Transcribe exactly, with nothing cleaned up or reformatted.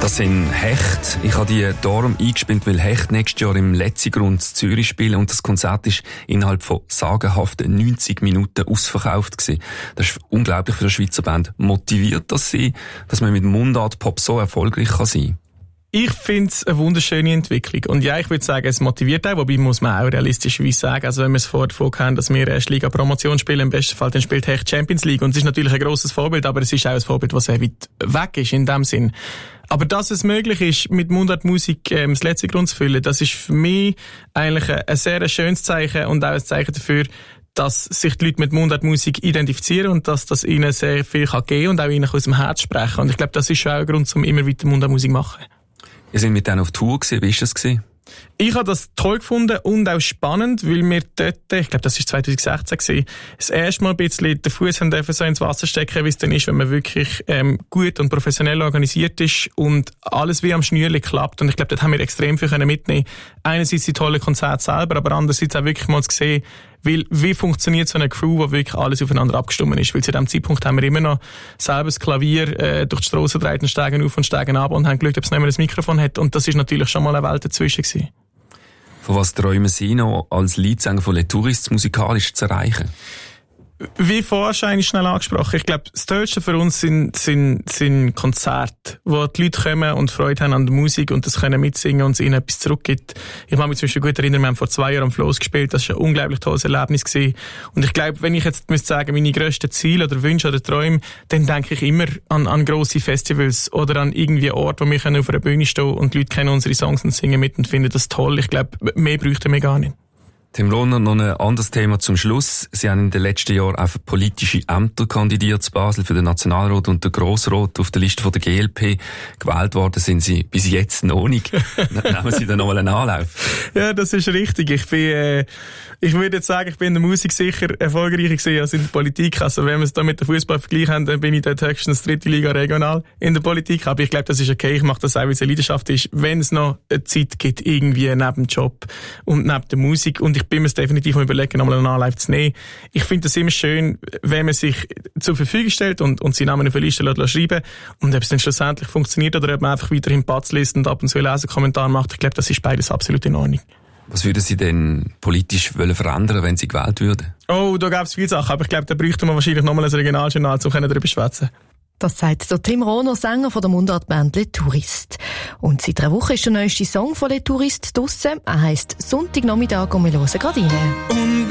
Das sind Hecht. Ich habe die darum eingespielt, weil Hecht nächstes Jahr im Letzigrund in Zürich spielen und das Konzert ist innerhalb von sagenhaften neunzig Minuten ausverkauft gewesen. Das ist unglaublich für eine Schweizer Band. Motiviert das Sie, dass man mit Mundart-Pop so erfolgreich kann sein? Ich finde es eine wunderschöne Entwicklung. Und ja, ich würde sagen, es motiviert auch, wobei muss man auch realistischerweise sagen, also wenn wir es vorher vorhaben, dass wir erst Liga-Promotion spielen, im besten Fall, dann spielt Hecht Champions League. Und es ist natürlich ein grosses Vorbild, aber es ist auch ein Vorbild, was sehr weit weg ist in dem Sinn. Aber dass es möglich ist, mit Mundartmusik ähm, das letzte Grund zu füllen, das ist für mich eigentlich ein, ein sehr schönes Zeichen und auch ein Zeichen dafür, dass sich die Leute mit Mundartmusik identifizieren und dass das ihnen sehr viel kann geben und auch ihnen aus dem Herz sprechen. Und ich glaube, das ist schon auch ein Grund, um immer weiter Mundartmusik zu machen. Ihr seid mit denen auf Tour gewesen. Wie war das gewesen? Ich habe das toll gefunden und auch spannend, weil wir dort, ich glaube, das war zwanzig sechzehn gewesen, das erste Mal ein bisschen den Fuß haben dürfen so ins Wasser stecken, wie es dann ist, wenn man wirklich ähm, gut und professionell organisiert ist und alles wie am Schnürli klappt. Und ich glaube, dort haben wir extrem viel können mitnehmen. Einerseits die tollen Konzerte selber, aber andererseits auch wirklich mal zu sehen, weil, wie funktioniert so eine Crew, wo wirklich alles aufeinander abgestimmt ist. Weil zu dem Zeitpunkt haben wir immer noch selber das Klavier äh, durch die Strasse gedreht und steigen auf und steigen ab und haben geschaut, ob es nicht mehr das Mikrofon hat. Und das ist natürlich schon mal eine Welt dazwischen gewesen. Von was träumen Sie noch als Leadsänger von Les Touristes musikalisch zu erreichen? Wie vorher schnell angesprochen, ich glaube, das Tollste für uns sind, sind, sind Konzerte, wo die Leute kommen und Freude haben an der Musik und das können mitsingen und es ihnen etwas zurückgibt. Ich kann mich zum Beispiel gut erinnern, wir haben vor zwei Jahren am Floss gespielt, das war ein unglaublich tolles Erlebnis gewesen. Und ich glaube, wenn ich jetzt müsste sagen, meine grössten Ziele oder Wünsche oder Träume, dann denke ich immer an, an grosse Festivals oder an irgendwie einen Ort, wo wir auf einer Bühne stehen und die Leute kennen unsere Songs und singen mit und finden das toll. Ich glaube, mehr bräuchten wir gar nicht. Tim Lohner, noch ein anderes Thema zum Schluss. Sie haben in den letzten Jahren auch für politische Ämter kandidiert, zu Basel, für den Nationalrat und den Grossrat. Auf der Liste von der G L P gewählt worden sind Sie bis jetzt noch nicht. Nehmen Sie da noch mal einen Anlauf. Ja, das ist richtig. Ich bin, äh, ich würde jetzt sagen, ich bin in der Musik sicher erfolgreicher gewesen als in der Politik. Also wenn wir es da mit dem Fußball vergleichen, dann bin ich dort höchstens dritte Liga regional in der Politik. Aber ich glaube, das ist okay. Ich mache das auch, weil es eine Leidenschaft ist. Wenn es noch eine Zeit gibt, irgendwie neben dem Job und neben der Musik. Und ich bin mir definitiv mal überlegen, nochmal einen Anlauf zu nehmen. Ich finde das immer schön, wenn man sich zur Verfügung stellt und, und seinen Namen auf eine Liste lässt schreiben und ob es dann schlussendlich funktioniert oder ob man einfach weiterhin Patz liest und ab und zu einen Leserkommentar macht. Ich glaube, das ist beides absolut in Ordnung. Was würden Sie denn politisch wollen verändern, wenn Sie gewählt würden? Oh, da gäbe es viele Sachen, aber ich glaube, da bräuchte man wahrscheinlich nochmal ein Regionaljournal, um darüber zu schwätzen. Das sagt der Tim Rohner, Sänger von der Mundartband Les Touristes. Und seit einer Woche ist der neueste Song von Les Touristes draussen. Er heisst Sonntagnachmittag und wir hören gerade rein.